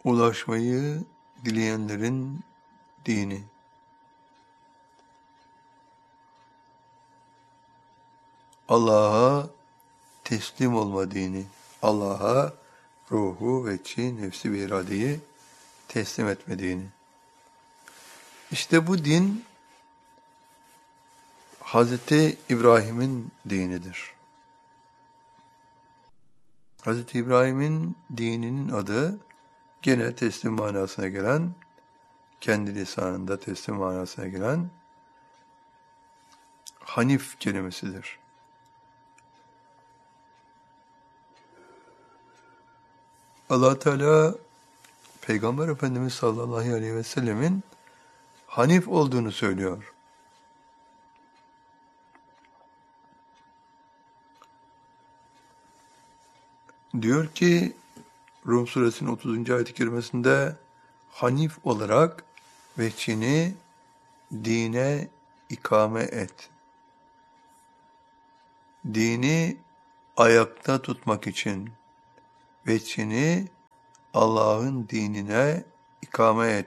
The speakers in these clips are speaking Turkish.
Ulaşmayı dileyenlerin dini. Allah'a teslim olma dini. Allah'a ruhu ve çi, nefsi ve iradeyi teslim etme dini. İşte bu din Hazreti İbrahim'in dinidir. Hazreti İbrahim'in dininin adı gene teslim manasına gelen, kendi lisanında teslim manasına gelen Hanif kelimesidir. Allah Teala Peygamber Efendimiz sallallahu aleyhi ve sellemin Hanif olduğunu söylüyor. Diyor ki Rum suresinin 30. ayet-i kerimesinde Hanif olarak vehçini dine ikame et. Dini ayakta tutmak için vehçini Allah'ın dinine ikame et.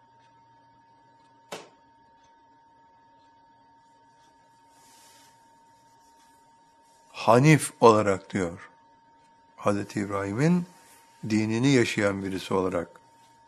Hanif olarak diyor. Hazreti İbrahim'in dinini yaşayan birisi olarak.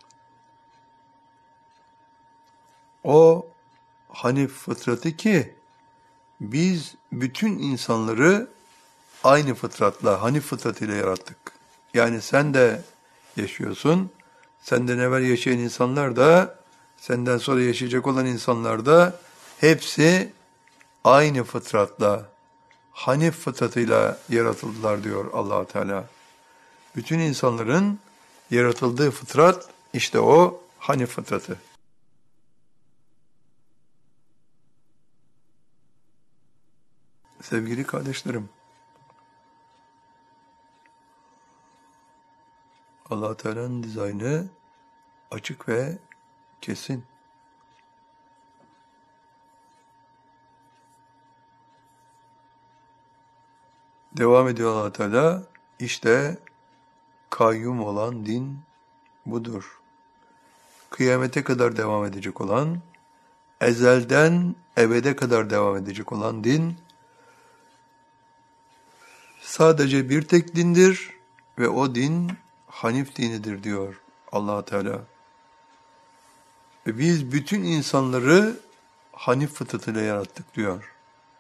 O Hanif fıtratı ki biz bütün insanları aynı fıtratla, Hanif fıtratıyla yarattık. Yani sen de yaşıyorsun, senden evvel yaşayan insanlar da, senden sonra yaşayacak olan insanlar da hepsi aynı fıtratla, Hanif fıtratıyla yaratıldılar diyor Allah Teala. Bütün insanların yaratıldığı fıtrat işte o Hanif fıtratı. Sevgili kardeşlerim, Allah Teala'nın dizaynı açık ve kesin. Devam ediyor Allah Teala, işte kayyum olan din budur. Kıyamete kadar devam edecek olan, ezelden ebede kadar devam edecek olan din, sadece bir tek dindir ve o din Hanif dinidir diyor Allah Teala. Ve biz bütün insanları Hanif fıtratıyla yarattık diyor.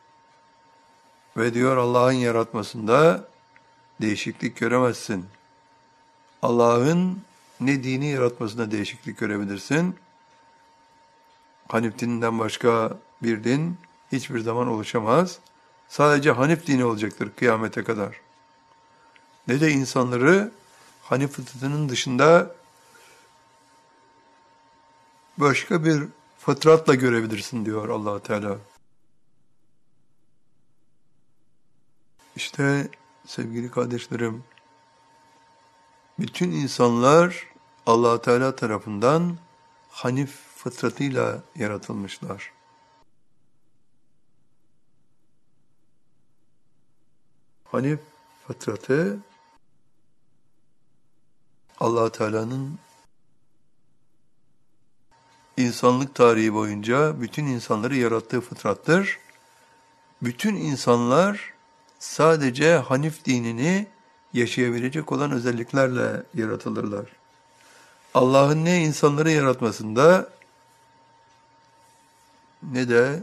Ve diyor Allah'ın yaratmasında değişiklik göremezsin. Allah'ın ne dini yaratmasında değişiklik görebilirsin. Hanif dininden başka bir din hiçbir zaman oluşamaz. Sadece Hanif dini olacaktır kıyamete kadar. Ne de insanları Hanif fıtratının dışında başka bir fıtratla görebilirsin diyor Allah Teala. İşte sevgili kardeşlerim, bütün insanlar Allah Teala tarafından Hanif fıtratıyla yaratılmışlar. Hanif fıtratı Allah Teala'nın insanlık tarihi boyunca bütün insanları yarattığı fıtrattır. Bütün insanlar sadece Hanif dinini yaşayabilecek olan özelliklerle yaratılırlar. Allah'ın ne insanları yaratmasında ne de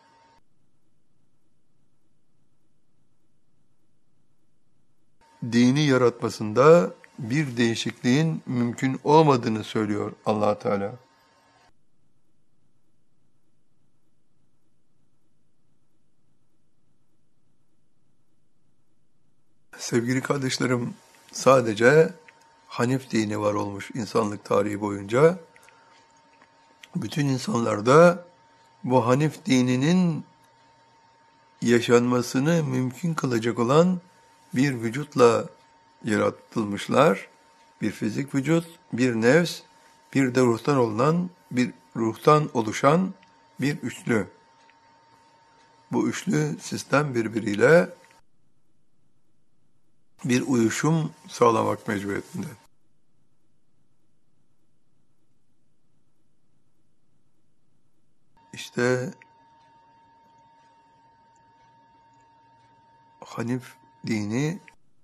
dini yaratmasında bir değişikliğin mümkün olmadığını söylüyor Allah Teala. Sevgili kardeşlerim, sadece Hanif dini var olmuş insanlık tarihi boyunca. Bütün insanlarda bu Hanif dininin yaşanmasını mümkün kılacak olan bir vücutla yaratılmışlar. Bir fizik vücut, bir nefs, bir de ruhtan oluşan bir üçlü. Bu üçlü sistem birbiriyle bir uyuşum sağlamak mecburiyetinde. İşte Hanif dini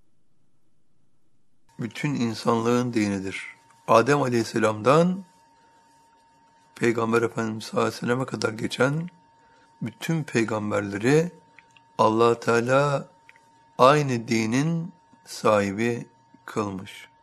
bütün insanlığın dinidir. Adem Aleyhisselam'dan Peygamber Efendimiz sallallahu aleyhi ve selleme kadar geçen bütün peygamberleri Allah Teala aynı dinin sahibi kılmış.